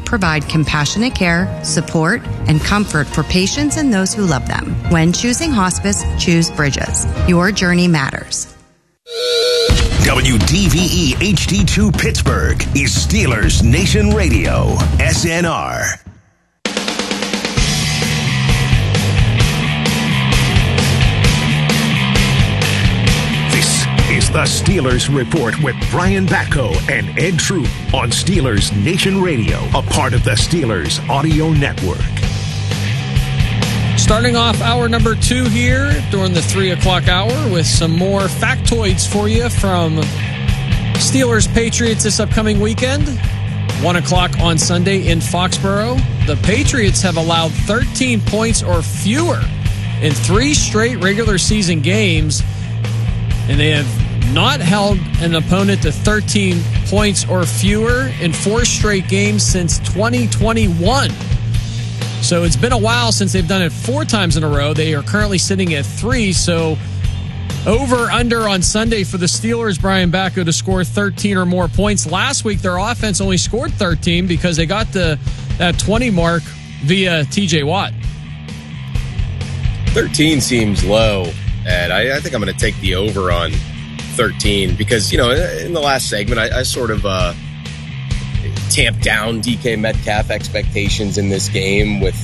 provide compassionate care, support, and comfort for patients and those who love them. When choosing hospice, choose Bridges. Your journey matters. WDVE HD2 Pittsburgh is Steelers Nation Radio, SNR. This is the Steelers Report with Brian Batko and Ed Troop on Steelers Nation Radio, a part of the Steelers Audio Network. Starting off hour number 2 here during the 3 o'clock hour with some more factoids for you from Steelers Patriots this upcoming weekend. 1 o'clock on Sunday in Foxborough. The Patriots have allowed 13 points or fewer in 3 straight regular season games, and they have not held an opponent to 13 points or fewer in 4 straight games since 2021. So it's been a while since they've done it 4 times in a row. They are currently sitting at 3. So over, under on Sunday for the Steelers, Brian Batko, to score 13 or more points. Last week, their offense only scored 13 because they got that 20 mark via TJ Watt. 13 seems low, and I think I'm going to take the over on 13 because, you know, in the last segment, I sort of tamped down DK Metcalf expectations in this game with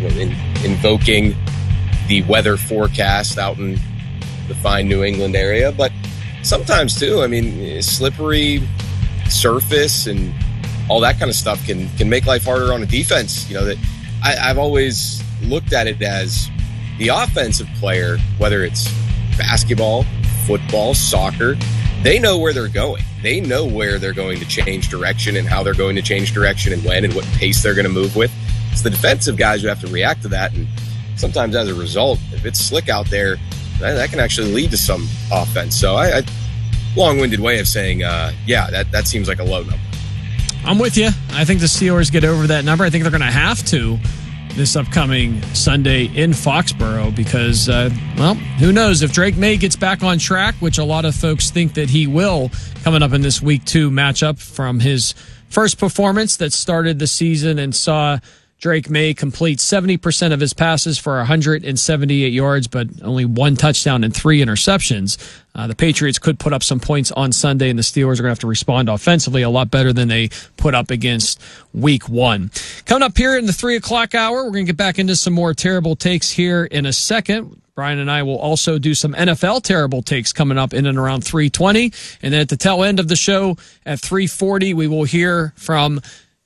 invoking the weather forecast out in the fine New England area. But sometimes, too, I mean, slippery surface and all that kind of stuff can make life harder on a defense. You know, that I've always looked at it as the offensive player, whether it's basketball, football, soccer, they know where they're going. They know where they're going to change direction and how they're going to change direction and when and what pace they're going to move with. It's the defensive guys who have to react to that. And sometimes as a result, if it's slick out there, that can actually lead to some offense. So I long-winded way of saying, that seems like a low number. I'm with you. I think the Steelers get over that number. I think they're going to have to this upcoming Sunday in Foxborough because, who knows? If Drake May gets back on track, which a lot of folks think that he will, coming up in this Week 2 matchup from his first performance that started the season and saw Drake May complete 70% of his passes for 178 yards, but only 1 touchdown and 3 interceptions. The Patriots could put up some points on Sunday, and the Steelers are going to have to respond offensively a lot better than they put up against Week 1. Coming up here in the 3 o'clock hour, we're going to get back into some more terrible takes here in a second. Brian and I will also do some NFL terrible takes coming up in and around 3:20. And then at the tail end of the show at 3:40, we will hear from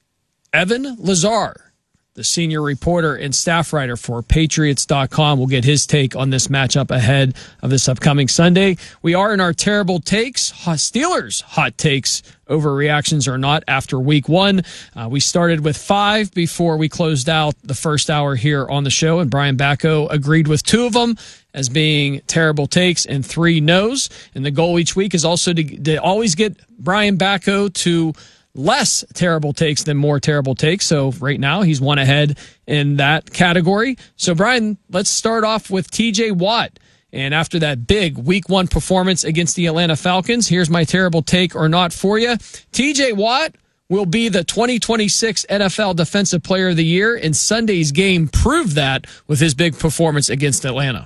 Evan Lazar, the senior reporter and staff writer for Patriots.com. We'll get his take on this matchup ahead of this upcoming Sunday. We are in our terrible takes, Steelers hot takes, overreactions or not, after Week 1. We started with 5 before we closed out the first hour here on the show, and Brian Batko agreed with 2 of them as being terrible takes and 3 no's. And the goal each week is also to always get Brian Batko to less terrible takes than more terrible takes. So right now he's 1 ahead in that category. So Brian, let's start off with TJ Watt. And after that big Week 1 performance against the Atlanta Falcons, here's my terrible take or not for you. TJ Watt will be the 2026 NFL Defensive Player of the Year, and Sunday's game proved that with his big performance against Atlanta.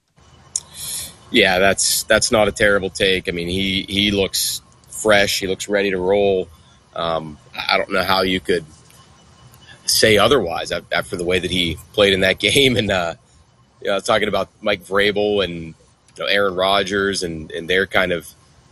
Yeah, that's not a terrible take. I mean, he looks fresh. He looks ready to roll. I don't know how you could say otherwise after the way that he played in that game. And, talking about Mike Vrabel and Aaron Rodgers and their kind of,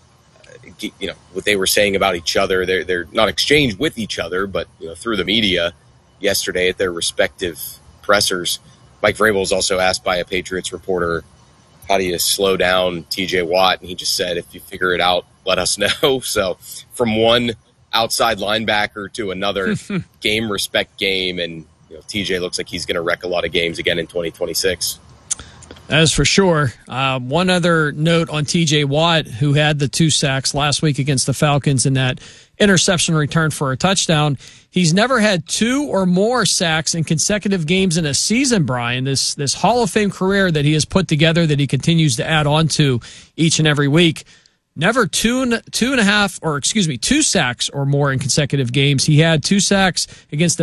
what they were saying about each other. They're not exchanged with each other, but, through the media yesterday at their respective pressers. Mike Vrabel was also asked by a Patriots reporter, how do you slow down TJ Watt? And he just said, if you figure it out, let us know. So from one outside linebacker to another game respect game, and TJ looks like he's going to wreck a lot of games again in 2026. That is for sure. One other note on TJ Watt, who had the 2 sacks last week against the Falcons and that interception return for a touchdown. He's never had 2 or more sacks in consecutive games in a season, Brian. This Hall of Fame career that he has put together that he continues to add on to each and every week. Never 2 sacks or more in consecutive games. He had 2 sacks against the